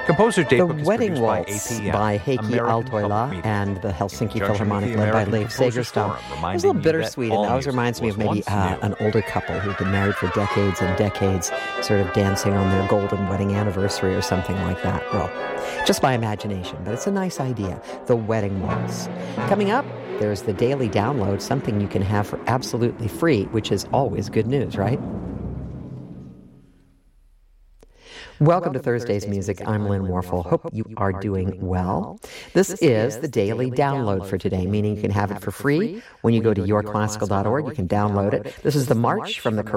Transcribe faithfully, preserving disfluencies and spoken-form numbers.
Composer The Daybook is Wedding produced Waltz by A P M, by Heikki American Aaltoila Public Media. and the Helsinki Junction Philharmonic, with the led by American Leif Composers Segerstam. Forum, It was a reminding little you bittersweet, that and all that always music reminds me was of maybe once uh, new. an older couple who'd been married for decades and decades, sort of dancing on their golden wedding anniversary or something like that. Well, just my imagination, but it's a nice idea. The Wedding Waltz. Coming up, there's the daily download, something you can have for absolutely free, which is always good news, right? Welcome to Thursday's Music. I'm Lynn Warfel. Hope you are doing well. This is the daily download for today, meaning you can have it for free when you go to your classical dot org. You can download it. This is the March from the